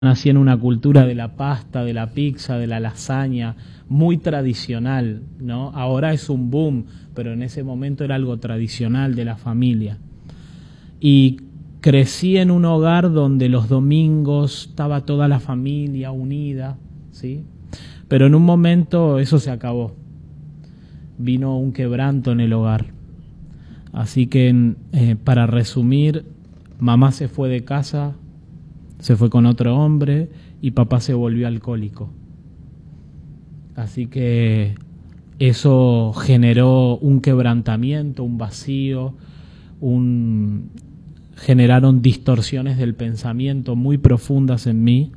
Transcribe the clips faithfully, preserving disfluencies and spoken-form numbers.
nací en una cultura de la pasta, de la pizza, de la lasaña, muy tradicional, ¿no? Ahora es un boom, pero en ese momento era algo tradicional de la familia. Y crecí en un hogar donde los domingos estaba toda la familia unida, ¿sí? Pero en un momento eso se acabó. Vino un quebranto en el hogar. Así que, eh, para resumir, mamá se fue de casa, se fue con otro hombre y papá se volvió alcohólico. Así que eso generó un quebrantamiento, un vacío, un... generaron distorsiones del pensamiento muy profundas en mí.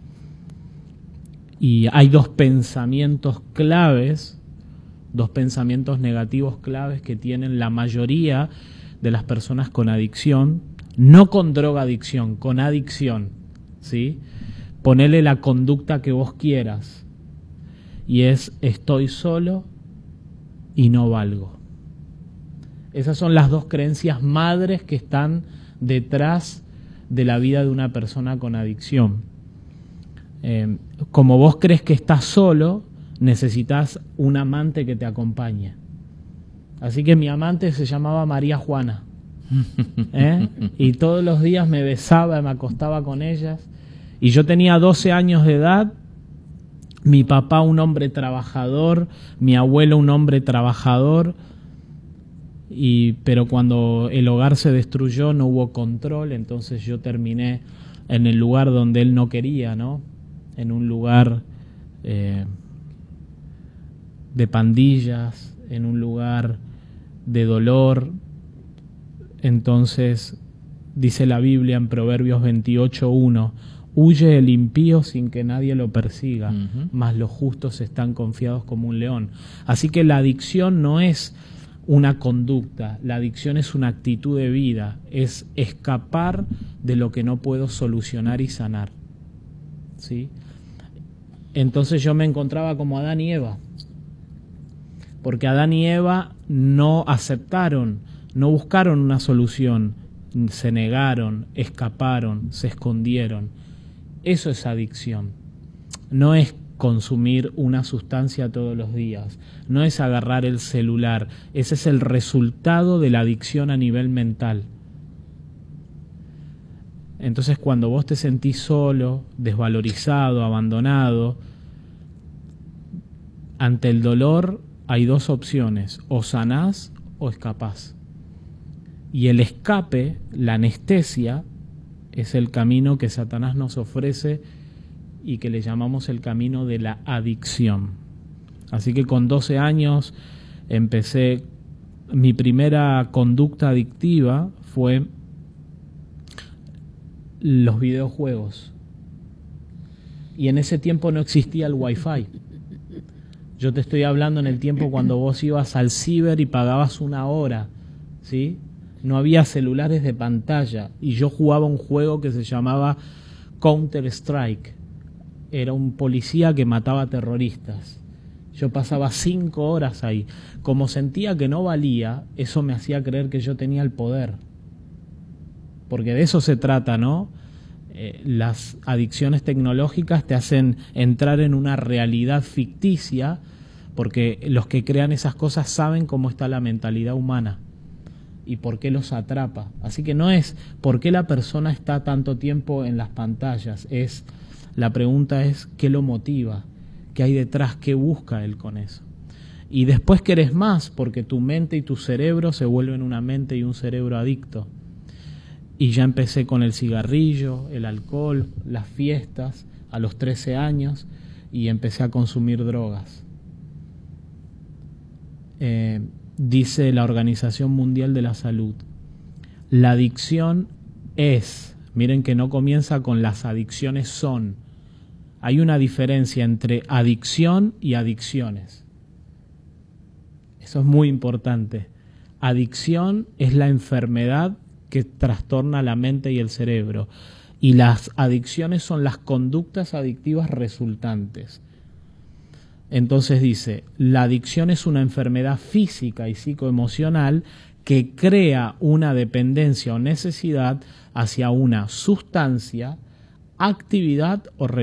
Y hay dos pensamientos claves, dos pensamientos negativos claves que tienen la mayoría de las personas con adicción, no con drogadicción, con adicción. ¿Sí? Ponele la conducta que vos quieras y es: estoy solo y no valgo. Esas son las dos creencias madres que están detrás de la vida de una persona con adicción. Eh, como vos crees que estás solo, necesitas un amante que te acompañe. Así que mi amante se llamaba María Juana. ¿Eh? Y todos los días me besaba, me acostaba con ellas. Y yo tenía doce años de edad, mi papá un hombre trabajador, mi abuelo un hombre trabajador, y, pero cuando el hogar se destruyó no hubo control, entonces yo terminé en el lugar donde él no quería, ¿no? En un lugar eh, de pandillas, en un lugar de dolor. Entonces dice la Biblia en Proverbios veintiocho uno: huye el impío sin que nadie lo persiga, uh-huh. mas los justos están confiados como un león. Así que la adicción no es una conducta, la adicción es una actitud de vida, es escapar de lo que no puedo solucionar y sanar. ¿Sí? Entonces yo me encontraba como Adán y Eva, porque Adán y Eva no aceptaron, no buscaron una solución, se negaron, escaparon, se escondieron. Eso es adicción. No es consumir una sustancia todos los días, no es agarrar el celular. Ese es el resultado de la adicción a nivel mental. Entonces, cuando vos te sentís solo, desvalorizado, abandonado, ante el dolor hay dos opciones: o sanás o escapás. Y el escape, la anestesia, es el camino que Satanás nos ofrece y que le llamamos el camino de la adicción. Así que con doce años empecé, mi primera conducta adictiva fue los videojuegos. Y en ese tiempo no existía el Wi-Fi. Yo te estoy hablando en el tiempo cuando vos ibas al ciber y pagabas una hora, ¿sí? No había celulares de pantalla y yo jugaba un juego que se llamaba Counter-Strike. Era un policía que mataba terroristas. Yo pasaba cinco horas ahí. Como sentía que no valía, eso me hacía creer que yo tenía el poder. Porque de eso se trata, ¿no? Eh, las adicciones tecnológicas te hacen entrar en una realidad ficticia, porque los que crean esas cosas saben cómo está la mentalidad humana y por qué los atrapa. Así que no es por qué la persona está tanto tiempo en las pantallas, es la pregunta es qué lo motiva, qué hay detrás, qué busca él con eso. Y después querés más, porque tu mente y tu cerebro se vuelven una mente y un cerebro adicto. Y ya empecé con el cigarrillo, el alcohol, las fiestas a los trece años, y empecé a consumir drogas. Eh, Dice la Organización Mundial de la Salud: la adicción es, miren que no comienza con las adicciones son. Hay una diferencia entre adicción y adicciones. Eso es muy importante. Adicción es la enfermedad que trastorna la mente y el cerebro. Y las adicciones son las conductas adictivas resultantes. Entonces dice, la adicción es una enfermedad física y psicoemocional que crea una dependencia o necesidad hacia una sustancia, actividad o